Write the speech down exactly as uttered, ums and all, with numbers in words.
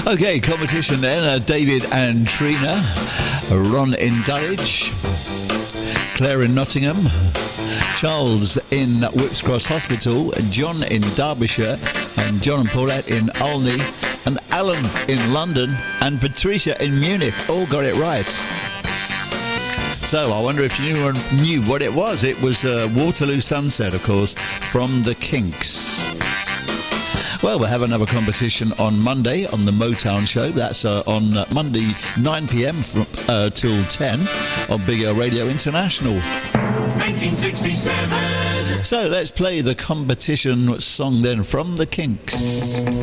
Okay, competition then. Uh, David and Trina, Ron in Dulwich, Claire in Nottingham, Charles in Whips Cross Hospital, John in Derbyshire, and John and Paulette in Olney, and Alan in London, and Patricia in Munich. All got it right. So I wonder if you knew what it was. It was uh, Waterloo Sunset, of course, from the Kinks. Well, we'll have another competition on Monday on the Motown Show. That's uh, on uh, Monday, nine p.m. From, uh, till ten on Big L Radio International. nineteen sixty-seven. So let's play the competition song then from the Kinks.